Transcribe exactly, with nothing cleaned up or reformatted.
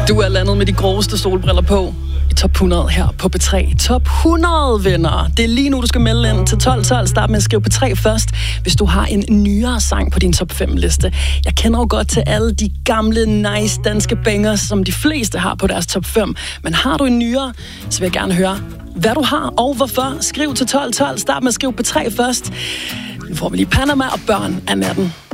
Du er landet med de groveste solbriller på i top hundrede her på P tre. Top hundrede, venner. Det er lige nu, du skal melde ind til tolv tolv. Start med at skrive P tre først, hvis du har en nyere sang på din top fem-liste. Jeg kender jo godt til alle de gamle, nice danske bangers, som de fleste har på deres top fem. Men har du en nyere, så vil jeg gerne høre, hvad du har og hvorfor. Skriv til tolv tolv. Start med at skrive P tre først. Nu får vi lige Panama og Børn af natten.